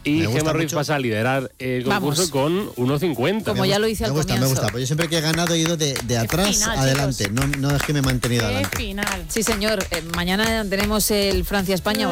Y Me gusta Gemma Ruiz mucho. pasa a liderar el concurso con 1,50. Como ya lo hice al comienzo. Me gusta, pues yo siempre que he ganado he ido de atrás final, adelante, no es que me he mantenido Qué adelante. final. Sí, señor. Mañana tenemos el Francia-España.